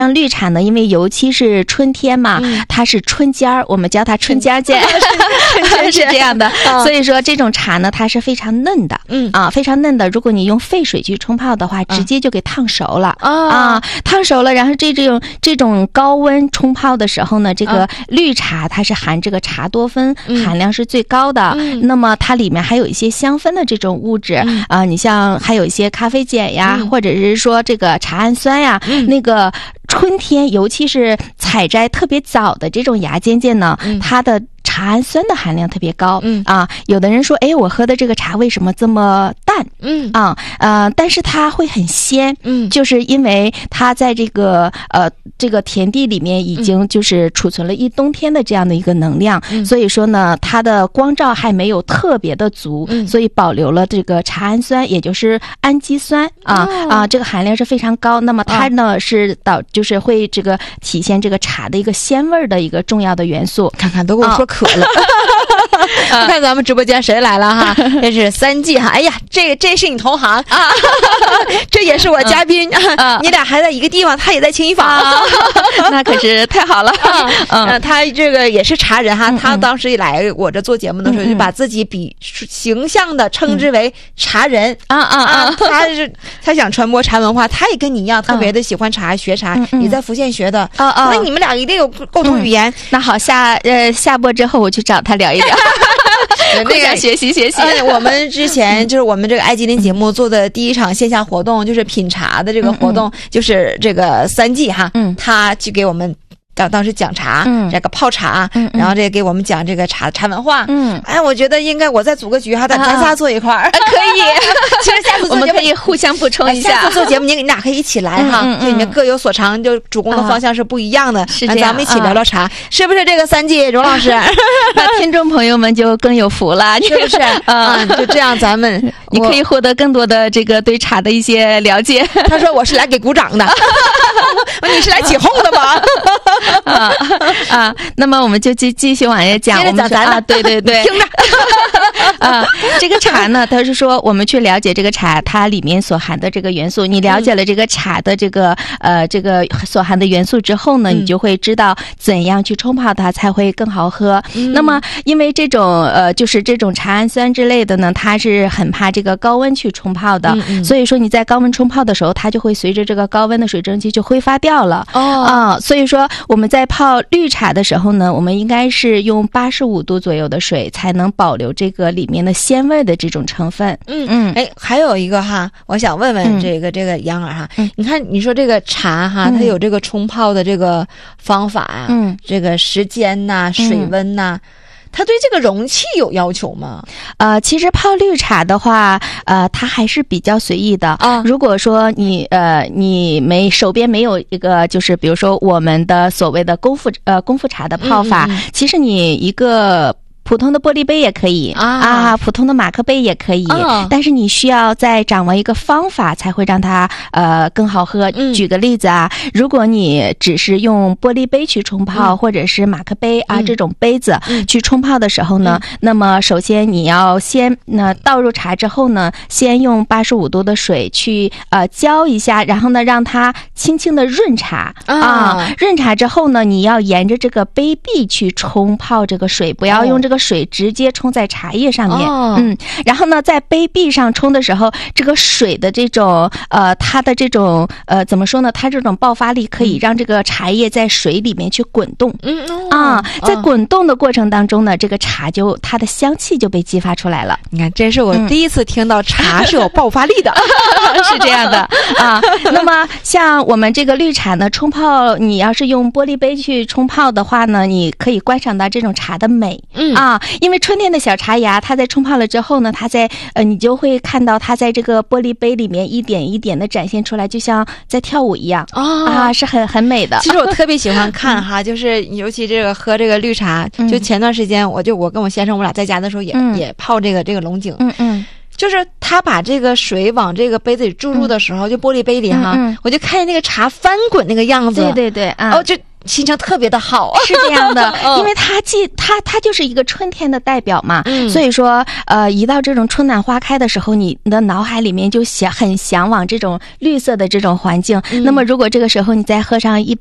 像绿茶呢，因为尤其是春天嘛，它是春尖儿，我们叫它春尖儿见，是这样的。所以说这种茶呢，它是非常嫩的，非常嫩的。如果你用沸水去冲泡的话，直接就给烫熟了烫熟了。然后这种高温冲泡的时候呢，这个绿茶它是含这个茶多酚含量是最高的，那么它里面还有一些香氛的这种物质你像还有一些咖啡碱呀，或者是说这个茶氨酸呀，那个春天尤其是采摘特别早的这种芽尖尖呢，它的茶氨酸的含量特别高有的人说我喝的这个茶为什么这么淡但是它会很鲜就是因为它在这个田地里面已经就是储存了一冬天的这样的一个能量所以说呢它的光照还没有特别的足所以保留了这个茶氨酸也就是氨基酸这个含量是非常高，那么它呢是就是会这个体现这个茶的一个鲜味的一个重要的元素。 看看都给我说渴了看咱们直播间谁来了哈，这是三季哈，哎呀这是你同行这也是我嘉宾你俩还在一个地方，他也在青衣坊那可是太好了他这个也是茶人哈，他当时一来我这做节目的时候就把自己形象的称之为茶人他想传播茶文化，他也跟你一样特别的喜欢茶学茶也在福建学的所以你们俩一定有共同语言那好下播之后我去找他聊一聊互相学习我们之前就是我们这个爱吉林节目做的第一场线下活动就是品茶的这个活动就是这个三季哈他去给我们当时讲茶这个泡茶然后这给我们讲这个茶文化我觉得应该我再组个局哈咱仨坐一块儿可以其实下次做节目我们可以互相补充一下下次做节目你俩可以一起来哈就你们各有所长就主攻的方向是不一样的是这样咱们一起聊聊茶是不是这个三季荣老师那听众朋友们就更有福了是不是就这样咱们你可以获得更多的这个对茶的一些了解他说我是来给鼓掌的你是来起哄的吧那么我们就继续往下讲接着讲咱的对听着这个茶呢他是说我们去了解这个茶它里面所含的这个元素你了解了这个茶的这个所含的元素之后呢你就会知道怎样去冲泡它才会更好喝那么因为这种就是这种茶氨酸之类的呢它是很怕这个高温去冲泡的所以说你在高温冲泡的时候它就会随着这个高温的水蒸气就挥发掉了所以说我们在泡绿茶的时候呢我们应该是用85度左右的水才能保留这个里面的鲜味的这种成分还有一个哈我想问问这个杨儿哈你看你说这个茶哈它有这个冲泡的这个方法这个时间呐水温呐它对这个容器有要求吗？ 其实泡绿茶的话，它还是比较随意的。如果说你手边没有一个，就是比如说我们的所谓的功夫茶的泡法，其实你一个普通的玻璃杯也可以普通的马克杯也可以但是你需要再掌握一个方法才会让它更好喝举个例子如果你只是用玻璃杯去冲泡或者是马克杯这种杯子去冲泡的时候呢那么首先你要先倒入茶之后呢先用85度的水去浇一下然后呢让它轻轻的润茶润茶之后呢你要沿着这个杯壁去冲泡这个水不要用这个水直接冲在茶叶上面然后呢在杯壁上冲的时候这个水的这种它的这种怎么说呢它这种爆发力可以让这个茶叶在水里面去滚动在滚动的过程当中呢这个茶它的香气就被激发出来了你看这是我第一次听到茶是有爆发力的是这样的那么像我们这个绿茶呢冲泡你要是用玻璃杯去冲泡的话呢你可以观赏到这种茶的美因为春天的小茶芽它在冲泡了之后呢它在你就会看到它在这个玻璃杯里面一点一点的展现出来就像在跳舞一样是很美的其实我特别喜欢看哈就是尤其这个喝这个绿茶就前段时间我跟我先生我俩在家的时候也泡这个龙井就是他把这个水往这个杯子里注入的时候就玻璃杯里哈我就看见那个茶翻滚那个样子对心情特别的好。 是这样的，因为它就是一个春天的代表嘛，所以说一到这种春暖花开的时候，你的脑海里面就很向往这种绿色的这种环境。那么如果这个时候你再喝上一